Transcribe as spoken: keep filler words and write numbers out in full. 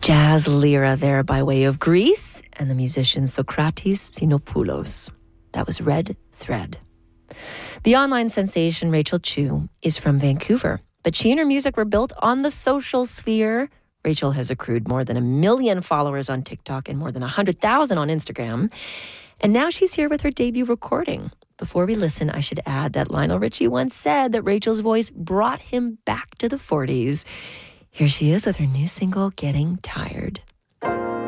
jazz lyra there by way of Greece and the musician Socrates Xenopoulos. That was Red Thread. The online sensation Rachel Chu is from Vancouver, but she and her music were built on the social sphere. Rachel has accrued more than a million followers on TikTok and more than one hundred thousand on Instagram. And now she's here with her debut recording. Before we listen, I should add that Lionel Richie once said that Rachel's voice brought him back to the forties. Here she is with her new single, Getting Tired.